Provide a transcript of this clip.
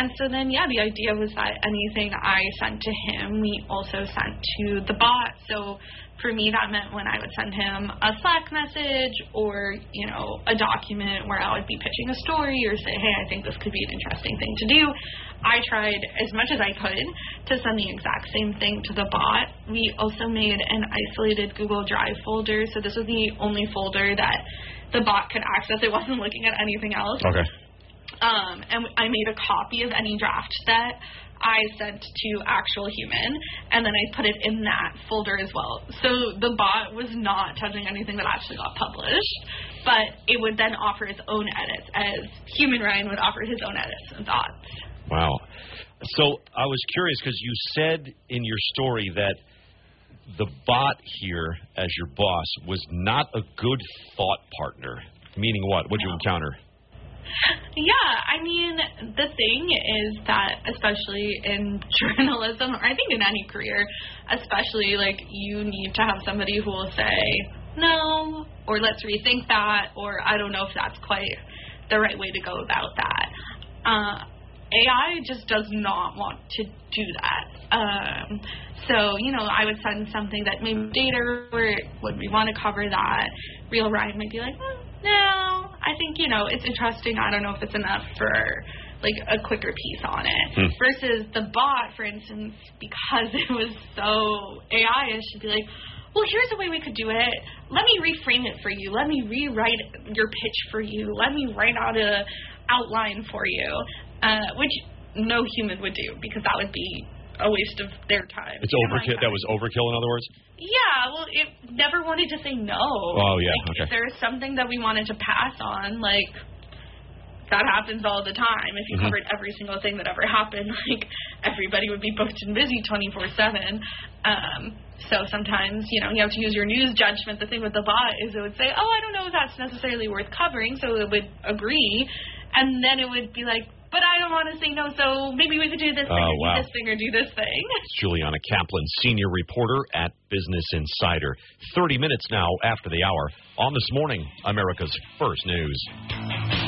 And so then, the idea was that anything I sent to him, we also sent to the bot. So for me, that meant when I would send him a Slack message or, a document where I would be pitching a story or say, hey, I think this could be an interesting thing to do, I tried as much as I could to send the exact same thing to the bot. We also made an isolated Google Drive folder. So this was the only folder that the bot could access. It wasn't looking at anything else. Okay. And I made a copy of any draft that I sent to actual human, and then I put it in that folder as well. So the bot was not touching anything that actually got published, but it would then offer its own edits, as human Ryan would offer his own edits and thoughts. Wow. So I was curious because you said in your story that the bot here, as your boss, was not a good thought partner. Meaning what? What did you encounter? Yeah, I mean, the thing is that, especially in journalism, or I think in any career, especially, you need to have somebody who will say, no, or let's rethink that, or I don't know if that's quite the right way to go about that. AI just does not want to do that. So, I would send something that maybe data, or would we want to cover that? Real Ryan might be like, no, I think, it's interesting. I don't know if it's enough for, a quicker piece on it. Versus the bot, for instance, because it was so AI-ish, should be like, well, here's a way we could do it. Let me reframe it for you. Let me rewrite your pitch for you. Let me write out a outline for you, which no human would do, because that would be a waste of their time. It's overkill. That was overkill, in other words? Yeah, well, it never wanted to say no. Oh, yeah, okay. If there was something that we wanted to pass on, that happens all the time. If you covered every single thing that ever happened, everybody would be booked and busy 24/7. So sometimes, you have to use your news judgment. The thing with the bot is it would say, oh, I don't know if that's necessarily worth covering, so it would agree. And then it would be like, but I don't want to say no, so maybe we could do this thing, or do this thing, or do this thing. It's Juliana Kaplan, senior reporter at Business Insider. 30 minutes now after the hour on This Morning, America's First News.